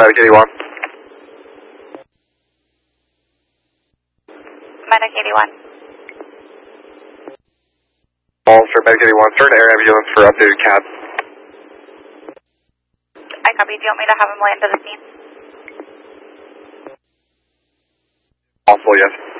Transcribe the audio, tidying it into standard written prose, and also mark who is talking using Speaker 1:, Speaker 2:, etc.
Speaker 1: Medic 81.
Speaker 2: Medic 81.
Speaker 1: All for Medic 81, start air ambulance for updated CAD.
Speaker 2: I copy. Do you want me to have him land to the scene?
Speaker 1: Also, yes.